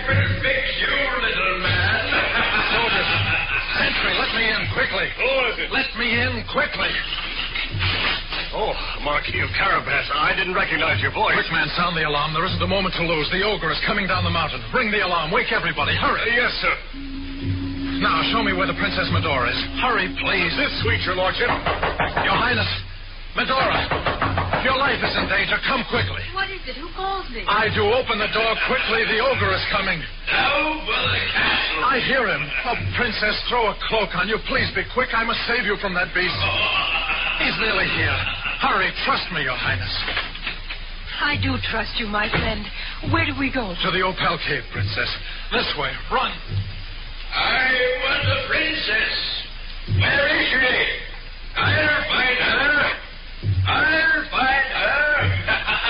can fix you, little man. Soldiers, sentry, let me in quickly. Who is it? Let me in quickly. Oh, Marquis of Carabas. I didn't recognize your voice. Quick, man, sound the alarm. There isn't a moment to lose. The ogre is coming down the mountain. Ring the alarm. Wake everybody. Hurry. Yes, sir. Now, show me where the Princess Medora is. Hurry, please. This suite, your lordship. Your Highness. Medora. Your life is in danger. Come quickly. What is it? Who calls me? I do. Open the door quickly. The ogre is coming. Over the castle. I hear him. Oh, Princess, throw a cloak on you. Please be quick. I must save you from that beast. He's nearly here. Hurry. Trust me, Your Highness. I do trust you, my friend. Where do we go? To the Opal Cave, Princess. This way. Run. I want the princess. Where is she? I'll find